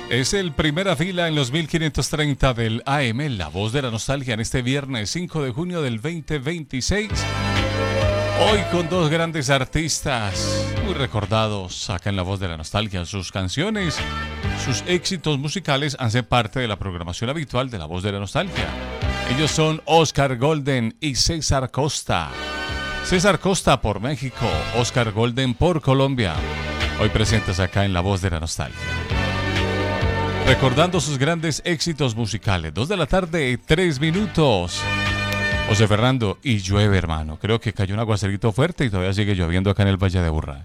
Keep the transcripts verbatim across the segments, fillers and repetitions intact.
Es el Primera Fila en los mil quinientos treinta del A M, La Voz de la Nostalgia, en este viernes cinco de junio del veinte veintiséis. Hoy con dos grandes artistas muy recordados acá en La Voz de la Nostalgia. Sus canciones, sus éxitos musicales hacen parte de la programación habitual de La Voz de la Nostalgia. Ellos son Oscar Golden y César Costa. César Costa por México, Oscar Golden por Colombia. Hoy presentes acá en La Voz de la Nostalgia, recordando sus grandes éxitos musicales. Dos de la tarde, tres minutos. José Fernando, y llueve, hermano. Creo que cayó un aguacerito fuerte y todavía sigue lloviendo acá en el Valle de Aburrá.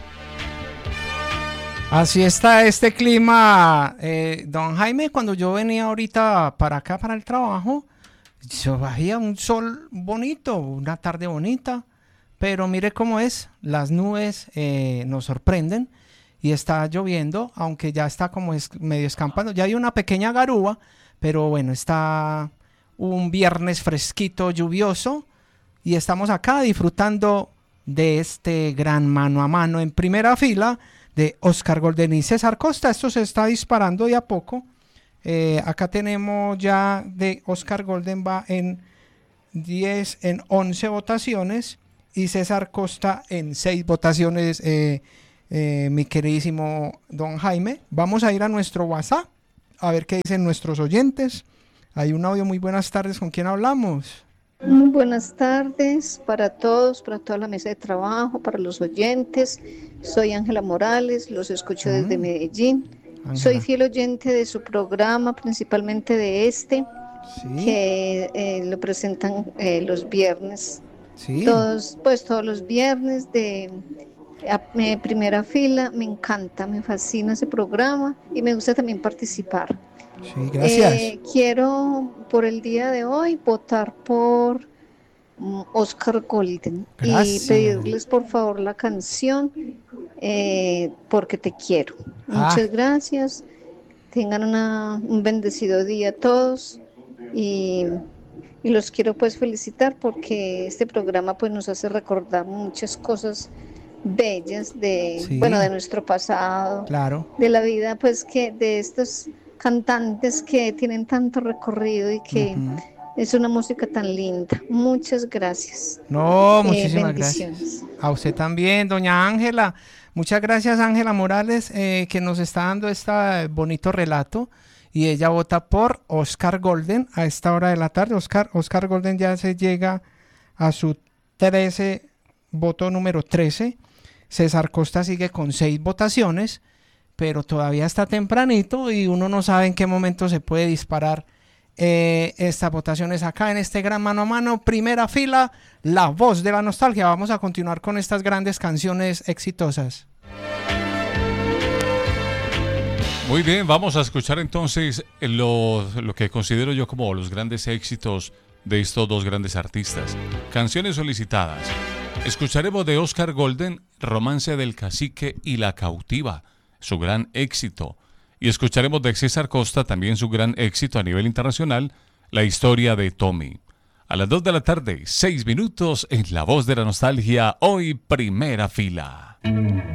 Así está este clima, eh, don Jaime. Cuando yo venía ahorita para acá, para el trabajo, yo veía un sol bonito, una tarde bonita, pero mire cómo es, las nubes eh, nos sorprenden y está lloviendo, aunque ya está como es, medio escampando. Ya hay una pequeña garúa, pero bueno, está un viernes fresquito, lluvioso, y estamos acá disfrutando de este gran mano a mano en Primera Fila de Oscar Golden y César Costa. Esto se está disparando de a poco. Eh, acá tenemos ya de Oscar Golden va en diez, en once votaciones y César Costa en seis votaciones. Eh, eh, mi queridísimo don Jaime, vamos a ir a nuestro WhatsApp a ver qué dicen nuestros oyentes. Hay un audio. Muy buenas tardes, ¿con quién hablamos? Muy buenas tardes para todos, para toda la mesa de trabajo, para los oyentes. Soy Ángela Morales, los escucho uh-huh. desde Medellín. Ángela. Soy fiel oyente de su programa, principalmente de este, ¿sí? que eh, lo presentan eh, los viernes. ¿Sí? Todos, pues todos los viernes de a, eh, Primera Fila. Me encanta, me fascina ese programa y me gusta también participar. Sí, gracias. Eh, quiero por el día de hoy votar por um, Oscar Golden. Gracias. Y pedirles por favor la canción eh, Porque te quiero. Ah. Muchas gracias. Tengan una, un bendecido día todos y, y los quiero pues felicitar porque este programa pues nos hace recordar muchas cosas bellas de sí. bueno de nuestro pasado, claro. de la vida pues que de estos cantantes que tienen tanto recorrido y que uh-huh. es una música tan linda. Muchas gracias. No, muchísimas eh, gracias. A usted también, doña Ángela. Muchas gracias, Ángela Morales, eh, que nos está dando este bonito relato. Y ella vota por Oscar Golden a esta hora de la tarde. Oscar, Oscar Golden ya se llega a su trece, voto número trece. César Costa sigue con seis votaciones, pero todavía está tempranito y uno no sabe en qué momento se puede disparar eh, estas votaciones acá en este gran mano a mano. Primera Fila, La Voz de la Nostalgia. Vamos a continuar con estas grandes canciones exitosas. Muy bien, vamos a escuchar entonces lo, lo que considero yo como los grandes éxitos de estos dos grandes artistas. Canciones solicitadas. Escucharemos de Oscar Golden, Romance del Cacique y La Cautiva, su gran éxito. Y escucharemos de César Costa también su gran éxito a nivel internacional, La Historia de Tommy. A las dos de la tarde, seis minutos en La Voz de la Nostalgia, hoy Primera Fila.